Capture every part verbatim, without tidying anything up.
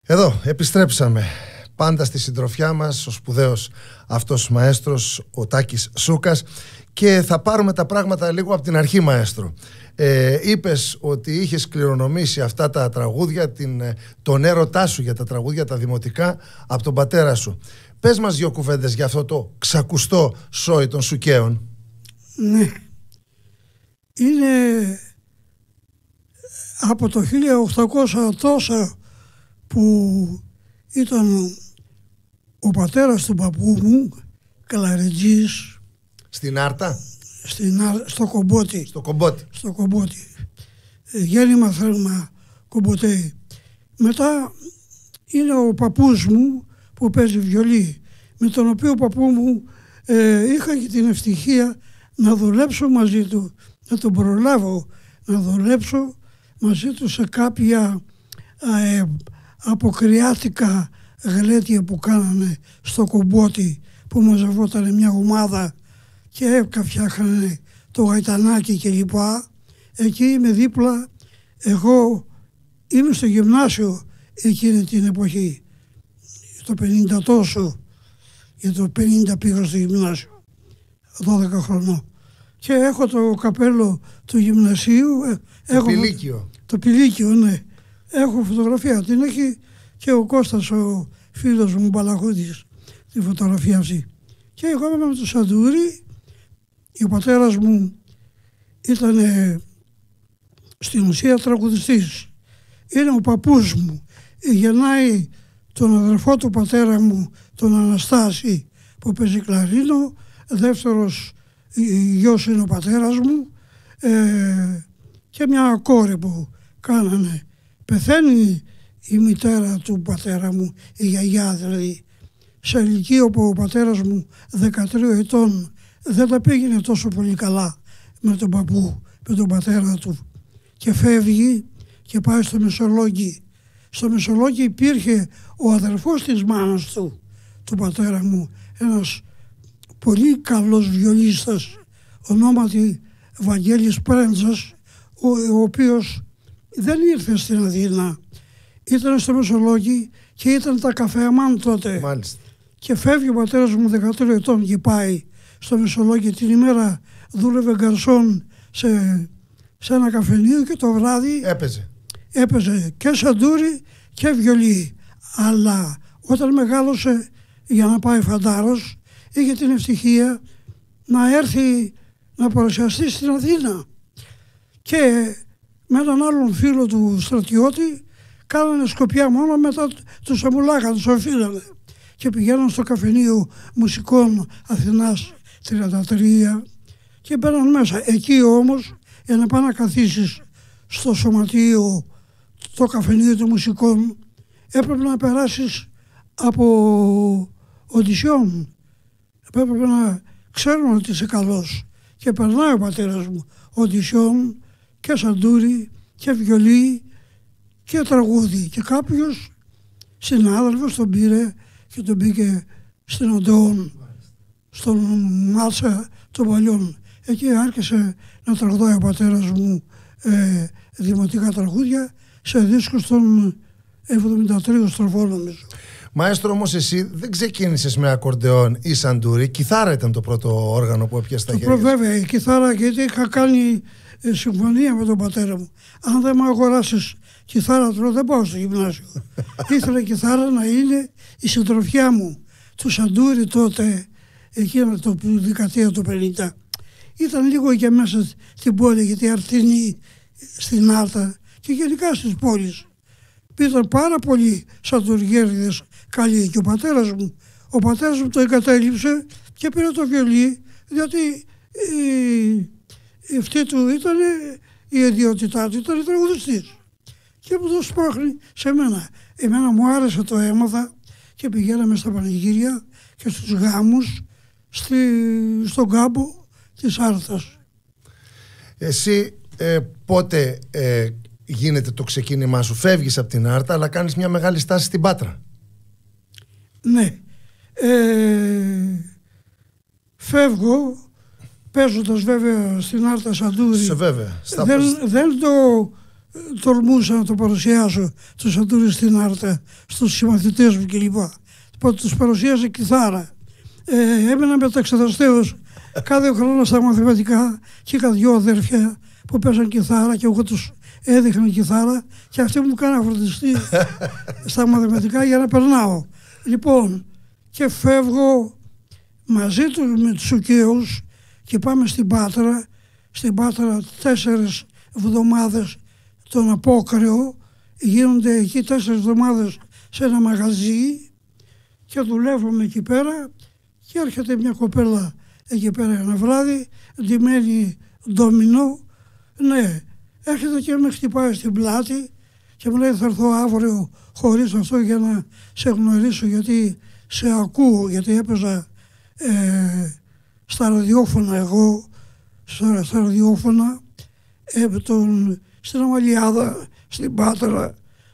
Εδώ επιστρέψαμε πάντα στη συντροφιά μας ο σπουδαίος αυτός μαέστρος, ο Τάκης Σούκας, και θα πάρουμε τα πράγματα λίγο από την αρχή, μαέστρο. Ε, είπες ότι είχες κληρονομήσει αυτά τα τραγούδια, την, τον έρωτά σου για τα τραγούδια τα δημοτικά από τον πατέρα σου. Πες μας δύο κουβέντες για αυτό το ξακουστό σόι των Σουκαίων. Ναι, είναι από το χίλια οκτακόσια τόσα που ήταν ο πατέρας του παππού μου κλαρετζής στην Άρτα, στην, στο Κομπότι, στο Κομπότι, στο Κομπότι. Γέννημα θέλμα Κομποτέι. Μετά είναι ο παππούς μου που παίζει βιολί, με τον οποίο παππού μου ε, είχα και την ευτυχία να δουλέψω μαζί του, να τον προλάβω να δουλέψω μαζί του σε κάποια ε, αποκριάτικα γλέτια που κάνανε στο Κομπότι, που μαζευόταν μια ομάδα και φτιάχνανε το γαϊτανάκι κλπ. Εκεί είμαι δίπλα, εγώ είμαι στο γυμνάσιο εκείνη την εποχή, το πενήντα τόσο, για το πενήντα πήγα στο γυμνάσιο, δώδεκα χρονών. Και έχω το καπέλο του γυμνασίου. Το έχω, πηλίκιο. Το πηλίκιο, ναι. Έχω φωτογραφία. Την έχει και ο Κώστας, ο φίλος μου Μπαλαχούτης, τη φωτογραφία αυτή. Και εγώ είμαι με το Σαντούρι. Ο πατέρας μου ήταν στην ουσία τραγουδιστής. Είναι ο παππούς μου. Γεννάει τον αδερφό του πατέρα μου, τον Αναστάση, που παίζει κλαρίνο. Δεύτερος γιος είναι ο πατέρας μου, ε, και μια κόρη που κάνανε. Πεθαίνει η μητέρα του πατέρα μου, η γιαγιά δηλαδή, σε ηλικία που ο πατέρας μου δεκατρία ετών δεν τα πήγαινε τόσο πολύ καλά με τον παππού, με τον πατέρα του, και φεύγει και πάει στο Μεσολόγγι. Στο Μεσολόγγι υπήρχε ο αδερφός της μάνας του, του πατέρα μου, ένας πολύ καλός βιολίστας, ονόματι Βαγγέλης Πρέντζας, ο, ο οποίος δεν ήρθε στην Αθήνα. Ήταν στο Μεσολόγγι και ήταν τα καφεαμάν τότε. Μάλιστα. Και φεύγει ο πατέρας μου δεκατρία ετών και πάει στο Μεσολόγγι. Την ημέρα δούλευε γκαρσόν σε, σε ένα καφενείο και το βράδυ έπαιζε. Έπαιζε και σαντούρι και βιολί. Αλλά όταν μεγάλωσε για να πάει φαντάρος, είχε την ευτυχία να έρθει να παρουσιαστεί στην Αθήνα. Και με έναν άλλον φίλο του στρατιώτη κάνανε σκοπιά, μόνο μετά τους αμουλάγαν, τους οφείλανε. Και πηγαίναν στο καφενείο μουσικών Αθηνάς τριάντα τρία και μπαίναν μέσα. Εκεί όμως, για να πάνε να καθίσεις στο σωματείο, το καφενείο των μουσικών, έπρεπε να περάσεις από οντισιόν. Έπρεπε να ξέρουν ότι είσαι καλός. Και περνάει ο πατέρας μου οντισιόν και σαντούρι και βιολί και τραγούδι. Και κάποιος συνάδελφος τον πήρε και τον πήγε στην Οντεόν, στον Μάτσα των Παλιών. Εκεί άρχισε να τραγουδάει ο πατέρας μου ε, δημοτικά τραγούδια σε δίσκους των εβδομήντα τρία στροφών, νομίζω. Μαέστρο, όμως εσύ δεν ξεκίνησες με ακορντεόν ή σαντούρι. Κιθάρα ήταν το πρώτο όργανο που έπιασε στα χέρια. Βέβαια, η κιθάρα, γιατί είχα κάνει ε, συμφωνία με τον πατέρα μου. Αν δεν μου αγοράσεις κιθάρα τώρα, δεν πάω στο γυμνάσιο. Ήθελα η κιθάρα να είναι η συντροφιά μου. Το σαντούρι τότε, εκείνο το δεκαετία του πενήντα, ήταν λίγο και μέσα στην πόλη, γιατί αρτινή στην Άρτα και γενικά στις πόλεις. Ήταν πάρα πολλοί σαντουριέριδες καλοί, και ο πατέρας μου, ο πατέρας μου το εγκατέλειψε και πήρε το βιολί, διότι η, η αυτή του ήταν, η ιδιότητά του ήταν τραγουδιστής. Και μου το σπρώχνει σε μένα. Εμένα μου άρεσε, το έμαθα και πηγαίναμε στα πανηγύρια και στους γάμους στη, στον κάμπο της Άρτας. Εσύ ε, πότε ε, γίνεται το ξεκίνημά σου? Φεύγεις από την Άρτα, αλλά κάνεις μια μεγάλη στάση στην Πάτρα. Ναι. Ε, φεύγω παίζοντας βέβαια στην Άρτα σαντούρι. Σε βέβαια. Στα Δεν, δεν το τολμούσα να το παρουσιάσω το Σαντούρι στην Άρτα στους συμμαθητές μου κλπ. Οπότε τους παρουσίασε κιθάρα. Ε, έμενα μεταξεταστέως κάθε χρόνο στα μαθηματικά και είχα δυο αδέρφια που παίζαν κιθάρα και εγώ τους έδειχνα κιθάρα και αυτοί μου κάναν φροντιστή στα μαθηματικά για να περνάω. Λοιπόν, και φεύγω μαζί του με τους Σουκαίους και πάμε στην Πάτρα. Στην Πάτρα τέσσερις εβδομάδες τον Απόκρεο, γίνονται εκεί τέσσερις εβδομάδες σε ένα μαγαζί και δουλεύουμε εκεί πέρα και έρχεται μια κοπέλα εκεί πέρα ένα βράδυ, ντυμένη ντομινό, ναι, έρχεται και με χτυπάει στην πλάτη και μου λέει θα έρθω αύριο χωρίς αυτό για να σε γνωρίσω γιατί σε ακούω, γιατί έπαιζα ε, στα ραδιόφωνα εγώ, στα, στα ραδιόφωνα ε, τον, στην Αμαλιάδα, στην Πάτρα,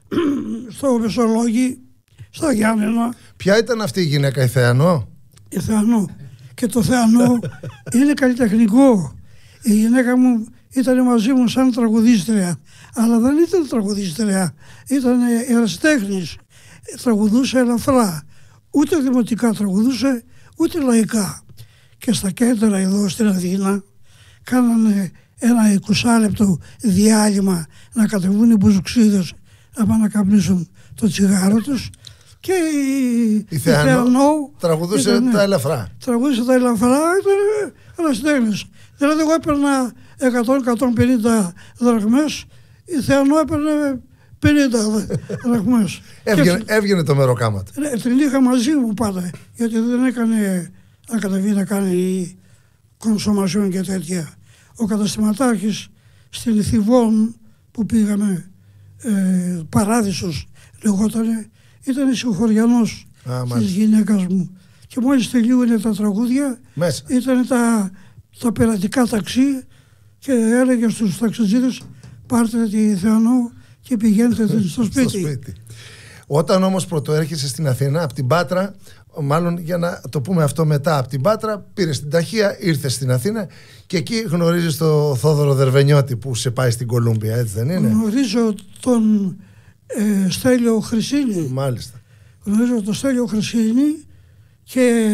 στο Μεσολόγγι, στα Γιάννενα. Ποια ήταν αυτή η γυναίκα, η Θεανό? Η Θεανό. Και το Θεανό είναι καλλιτεχνικό. Η γυναίκα μου ήταν μαζί μου σαν τραγουδίστρια, αλλά δεν ήταν τραγουδίστρια, ήταν ερασιτέχνης. Τραγουδούσε ελαφρά. Ούτε δημοτικά τραγουδούσε, ούτε λαϊκά. Και στα κέντρα εδώ στην Αθήνα κάνανε ένα εικοσάλεπτο διάλειμμα να κατεβούν οι μπουζουξίδες να πάνε να καπνίσουν το τσιγάρο τους και η, η Θεανό τραγουδούσε ήταν, τα ελαφρά. Τραγουδούσε τα ελαφρά, ήταν ερασιτέχνης. Δηλαδή εγώ έπαιρνα εκατό με εκατόν πενήντα δραχμές, η Θεανό έπαιρνε πενήντα δραχμές. Έβγαινε, έβγαινε το μεροκάματο. Ναι, την είχα μαζί μου πάντα, γιατί δεν έκανε να κατεβεί να κάνει κονσομασιόν και τέτοια. Ο καταστηματάρχης στην Θηβών που πήγαμε, ε, Παράδεισος λεγότανε, ήταν συγχωριανός της γυναίκας μου. Και μόλις τελείωνε τα τραγούδια, ήταν τα, τα πειρατικά ταξί και έλεγε στους ταξιτζίδες πάρτε τη Θεανό και πηγαίνετε στο σπίτι. στο σπίτι. Όταν όμως πρωτοέρχεσαι στην Αθήνα, από την Πάτρα, μάλλον για να το πούμε αυτό μετά, από την Πάτρα πήρες την ταχεία, ήρθες στην Αθήνα και εκεί γνωρίζεις τον Θόδωρο Δερβενιώτη που σε πάει στην Κολούμπια, έτσι δεν είναι? Γνωρίζω τον ε, Στέλιο Χρυσίνη. Μάλιστα. Γνωρίζω τον Στέλιο Χρυσίνη και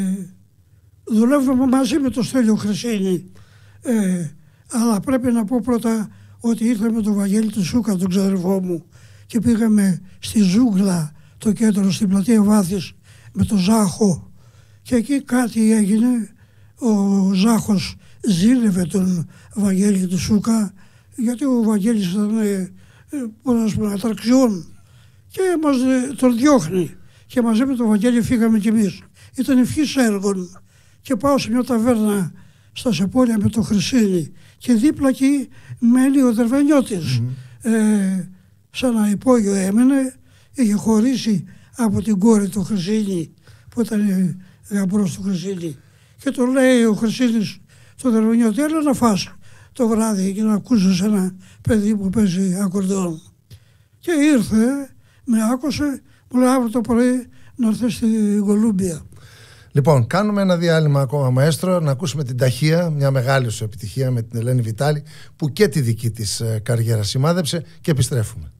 δουλεύουμε μαζί με τον Στέλιο Χρυσίνη. Ε, αλλά πρέπει να πω πρώτα ότι ήρθα με τον Βαγγέλη του Σούκα, τον ξαδερφό μου, και πήγαμε στη Ζούγκλα, το κέντρο, στην πλατεία Βάθης, με τον Ζάχο. Και εκεί κάτι έγινε, ο Ζάχος ζήλευε τον Βαγγέλη του Σούκα, γιατί ο Βαγγέλης ήταν ε, πώς να πούμε, ατραξιόν και μας ε, τον διώχνει. Και μαζί με τον Βαγγέλη φύγαμε κι εμείς. Ήταν ευχής έργων και πάω σε μια ταβέρνα στα Σεπόλια με τον Χρυσίνη και δίπλα εκεί μένει ο Δερβενιώτης. Mm-hmm. Ε, σαν ένα υπόγειο έμενε, είχε χωρίσει από την κόρη του Χρυσίνη που ήταν γαμπρός του Χρυσίνη και το λέει ο Χρυσίνης στο Δερβενιώτη, έλα να φας το βράδυ και να ακούσεις ένα παιδί που παίζει ακορντεόν. Και ήρθε, με άκουσε, μου λέει αύριο το πρωί να έρθει στην Κολούμπια. Λοιπόν, κάνουμε ένα διάλειμμα ακόμα, μαέστρο, να ακούσουμε την ταχεία, μια μεγάλη σου επιτυχία με την Ελένη Βιτάλη που και τη δική της καριέρα σημάδεψε και επιστρέφουμε.